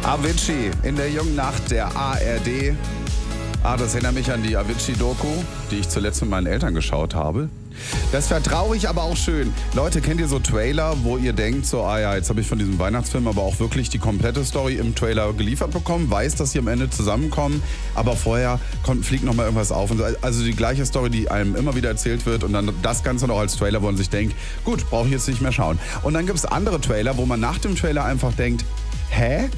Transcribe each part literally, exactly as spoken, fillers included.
Avicii in der jungen Nacht der A R D. Ah, das erinnert mich an die Avicii-Doku, die ich zuletzt mit meinen Eltern geschaut habe. Das war traurig, aber auch schön. Leute, kennt ihr so Trailer, wo ihr denkt, so, ah ja, jetzt habe ich von diesem Weihnachtsfilm aber auch wirklich die komplette Story im Trailer geliefert bekommen, weiß, dass sie am Ende zusammenkommen, aber vorher kommt, fliegt noch mal irgendwas auf. Und also die gleiche Story, die einem immer wieder erzählt wird und dann das Ganze noch als Trailer, wo man sich denkt, gut, brauche ich jetzt nicht mehr schauen. Und dann gibt es andere Trailer, wo man nach dem Trailer einfach denkt, hä?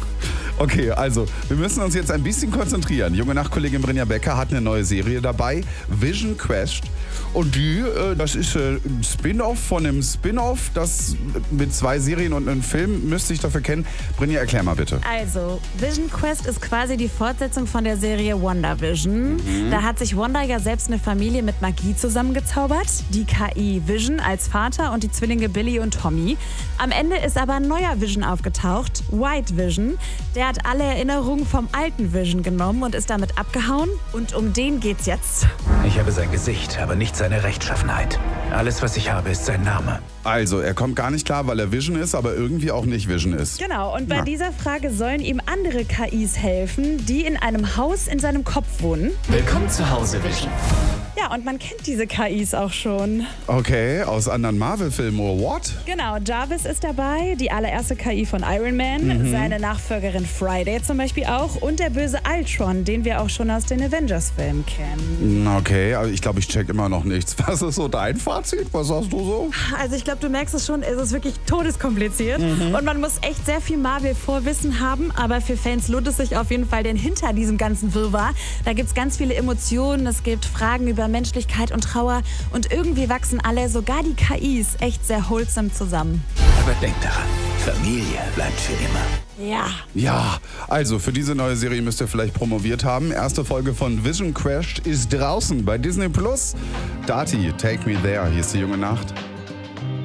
Okay, also wir müssen uns jetzt ein bisschen konzentrieren. Junge Nachtkollegin Brinja Becker hat eine neue Serie dabei, Vision Quest. Und die, äh, das ist äh, ein Spin-off von einem Spin-off, das mit zwei Serien und einem Film müsste ich dafür kennen. Brinja, erklär mal bitte. Also, Vision Quest ist quasi die Fortsetzung von der Serie WandaVision. Mhm. Da hat sich Wanda ja selbst eine Familie mit Magie zusammengezaubert. Die K I Vision als Vater und die Zwillinge Billy und Tommy. Am Ende ist aber ein neuer Vision aufgetaucht, White Vision. Der hat alle Erinnerungen vom alten Vision genommen und ist damit abgehauen. Und um den geht's jetzt. Ich habe sein Gesicht, aber nicht seine Rechtschaffenheit. Alles, was ich habe, ist sein Name. Also, er kommt gar nicht klar, weil er Vision ist, aber irgendwie auch nicht Vision ist. Genau, und bei Na. dieser Frage sollen ihm andere K Is helfen, die in einem Haus in seinem Kopf wohnen. Willkommen zu Hause, Vision. Ja, und man kennt diese K Is auch schon. Okay, aus anderen Marvel-Filmen, or what? Genau, Jarvis ist dabei, die allererste K I von Iron Man, mhm. seine Nachfolgerin Friday zum Beispiel auch und der böse Ultron, den wir auch schon aus den Avengers-Filmen kennen. Okay, aber ich glaube, ich check immer noch nichts. Was ist so dein Fazit? Was sagst du so? Also ich glaube, du merkst es schon, es ist wirklich todeskompliziert mhm. und man muss echt sehr viel Marvel-Vorwissen haben, aber für Fans lohnt es sich auf jeden Fall, denn hinter diesem ganzen Wirrwarr, da gibt es ganz viele Emotionen, es gibt Fragen über Menschlichkeit und Trauer und irgendwie wachsen alle, sogar die K Is, echt sehr wholesome zusammen. Aber denk daran, Familie bleibt für immer. Ja. Ja, also für diese neue Serie müsst ihr vielleicht promoviert haben. Erste Folge von Vision Quest ist draußen bei Disney Plus. Dati, Take Me There, hier ist die junge Nacht.